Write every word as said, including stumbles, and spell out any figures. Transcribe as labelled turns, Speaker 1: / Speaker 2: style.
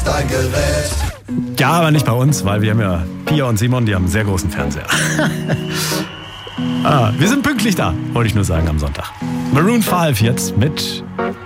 Speaker 1: dein Gerät.
Speaker 2: Ja, aber nicht bei uns, weil wir haben ja Pia und Simon, die haben einen sehr großen Fernseher. ah, wir sind pünktlich da, wollte ich nur sagen, am Sonntag. Maroon fünf jetzt mit